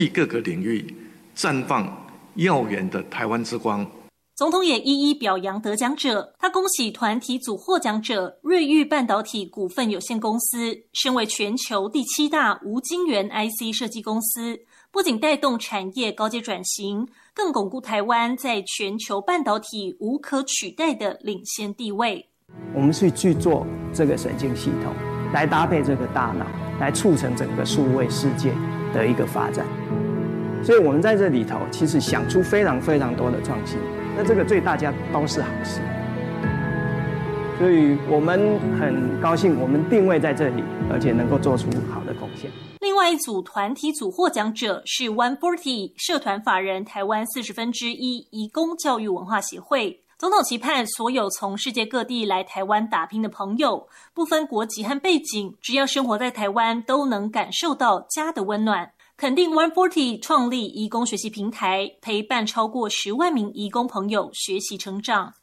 各个领域绽放耀眼的台湾之光。 总统也一一表扬得奖者，他恭喜团体组获奖者瑞昱半导体股份有限公司，身为全球第7大无晶圆 IC 设计公司，不仅带动产业高阶转型，更巩固台湾在全球半导体无可取代的领先地位。 我们是去做这个神经系统，来搭配这个大脑，来促成整个数位世界的一个发展。所以我们在这里头其实想出非常非常多的创新，那这个对大家都是好事。所以我们很高兴我们定位在这里，而且能够做出好的贡献。 另外一组团体组获奖者是 140 社团法人台湾1/40移工教育文化协会。总统期盼所有从世界各地来台湾打拼的朋友，不分国籍和背景，只要生活在台湾，都能感受到家的温暖。肯定140创立移工学习平台，陪伴超过10万名移工朋友学习成长。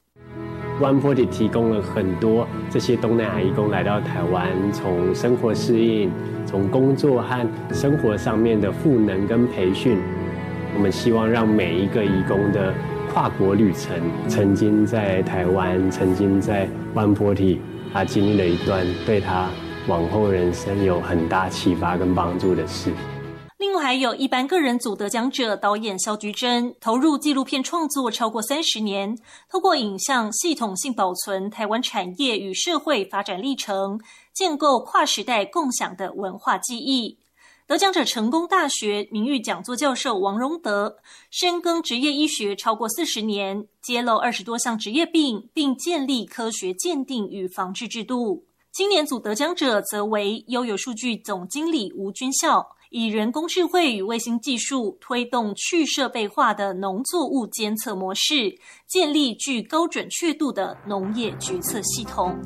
140提供了很多这些东南亚移工来到台湾，从生活适应、从工作和生活上面的赋能跟培训，我们希望让每一个移工的跨国旅程，曾经在台湾，曾经在140，他经历了一段对他往后人生有很大启发跟帮助的事。 另外还有一般个人组得奖者导演萧菊珍，投入纪录片创作超过30年，透过影像系统性保存台湾产业与社会发展历程，建构跨时代共享的文化记忆。得奖者成功大学名誉讲座教授王荣德，深耕职业医学超过40年，揭露20多项职业病，并建立科学鉴定与防治制度。青年组得奖者则为悠游数据总经理吴君孝，以人工智慧与卫星技术推动去设备化的农作物监测模式，建立具高准确度的农业决策系统。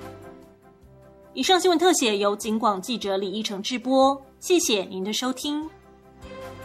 以上新闻特写由警广记者李义成制播，谢谢您的收听。